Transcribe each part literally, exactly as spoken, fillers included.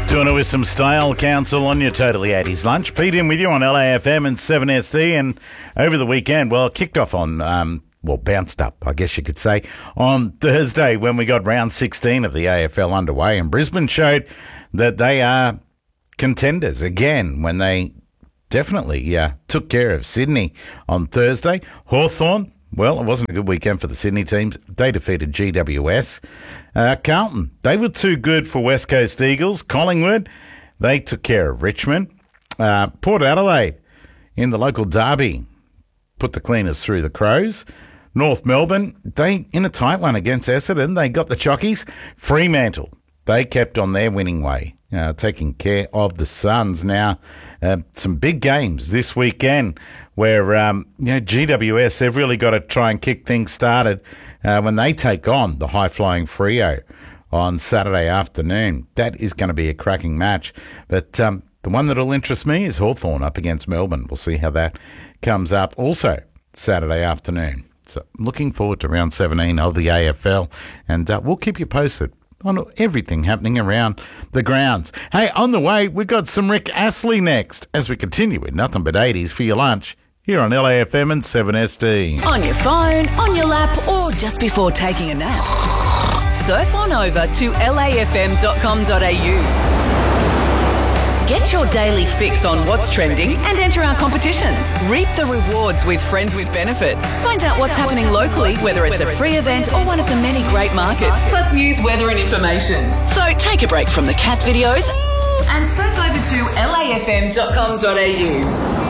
Doing it with some style, Council, on your Totally eighties lunch. Pete in with you on L A F M and seven S D, and over the weekend, well, it kicked off on, um, well, bounced up, I guess you could say, on Thursday when we got round sixteen of the A F L underway, and Brisbane showed that they are contenders again when they definitely uh, took care of Sydney on Thursday. Hawthorn, well, it wasn't a good weekend for the Sydney teams. They defeated G W S. Uh, Carlton, they were too good for West Coast Eagles. Collingwood, they took care of Richmond. Uh, Port Adelaide, in the local derby, put the cleaners through the Crows. North Melbourne, they in a tight one against Essendon, they got the Chockies. Fremantle, they kept on their winning way, uh, taking care of the Suns. Now, uh, some big games this weekend where um, you know, G W S, they've really got to try and kick things started uh, when they take on the high-flying Freo on Saturday afternoon. That is going to be a cracking match. But um, the one that will interest me is Hawthorn up against Melbourne. We'll see how that comes up also Saturday afternoon. So looking forward to round seventeen of the A F L, and uh, we'll keep you posted on everything happening around the grounds. Hey, on the way, we've got some Rick Astley next as we continue with Nothing But eighties for your lunch here on L A F M and seven S D. On your phone, on your lap, or just before taking a nap, surf on over to L A F M dot com dot A U. Get your daily fix on what's trending and enter our competitions. Reap the rewards with Friends with Benefits. Find out what's happening locally, whether it's a free event or one of the many great markets, plus news, weather and information. So take a break from the cat videos and surf over to L A F M dot com dot A U.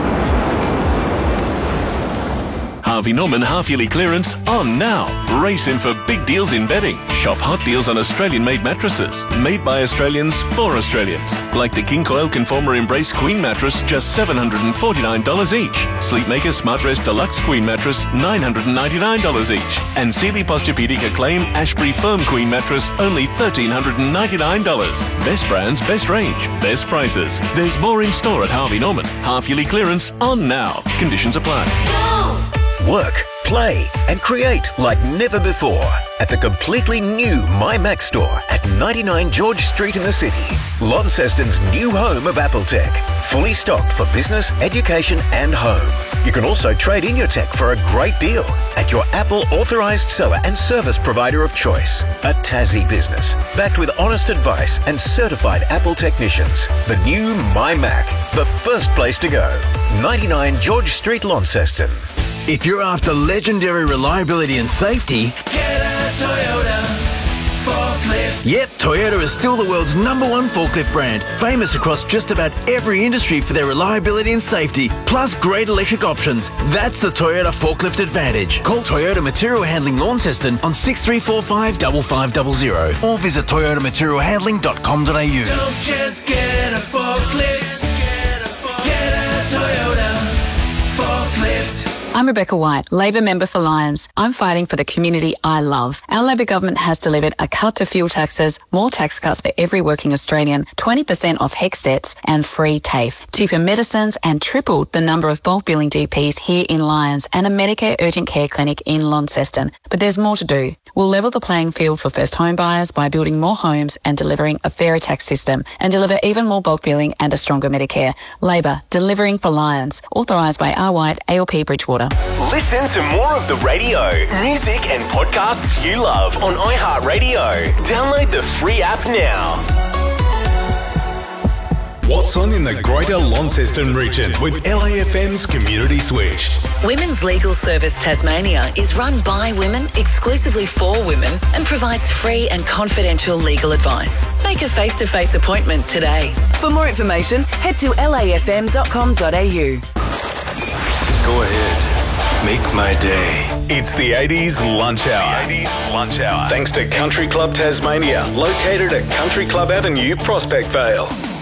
Harvey Norman half-yearly clearance on now. Race in for big deals in bedding. Shop hot deals on Australian-made mattresses. Made by Australians for Australians. Like the King Coil Conformer Embrace Queen mattress, just seven hundred forty-nine dollars each. Sleepmaker Smart Rest Deluxe Queen mattress, nine hundred ninety-nine dollars each. And Sealy Posturepedic Acclaim Ashbury Firm Queen mattress, only one thousand three hundred ninety-nine dollars. Best brands, best range, best prices. There's more in store at Harvey Norman. Half-yearly clearance on now. Conditions apply. Go! Work, play and create like never before at the completely new MyMac store at ninety-nine George Street in the city. Launceston's new home of Apple Tech. Fully stocked for business, education and home. You can also trade in your tech for a great deal at your Apple authorised seller and service provider of choice. A Tassie business, backed with honest advice and certified Apple technicians. The new MyMac, the first place to go. ninety-nine George Street, Launceston. If you're after legendary reliability and safety, get a Toyota forklift. Yep, Toyota is still the world's number one forklift brand, famous across just about every industry for their reliability and safety, plus great electric options. That's the Toyota Forklift Advantage. Call Toyota Material Handling Launceston on six three four five, five five zero zero or visit toyota material handling dot com dot A U. Don't just get a forklift, get a, get a Toyota forklift. I'm Rebecca White, Labor member for Lions. I'm fighting for the community I love. Our Labor government has delivered a cut to fuel taxes, more tax cuts for every working Australian, twenty percent off HECS debts and free TAFE, cheaper medicines and tripled the number of bulk billing G Ps here in Lions and a Medicare urgent care clinic in Launceston. But there's more to do. We'll level the playing field for first home buyers by building more homes and delivering a fairer tax system and deliver even more bulk billing and a stronger Medicare. Labor, delivering for Lions. Authorised by R. White, A L P Bridgewater. Listen to more of the radio, music and podcasts you love on iHeartRadio. Download the free app now. What's on in the Greater Launceston region with L A F M's Community Switch. Women's Legal Service Tasmania is run by women, exclusively for women, and provides free and confidential legal advice. Make a face-to-face appointment today. For more information, head to L A F M dot com dot A U. Go ahead. Make my day. It's the eighties Lunch Hour. The eighties Lunch Hour. Thanks to Country Club Tasmania, located at Country Club Avenue, Prospect Vale.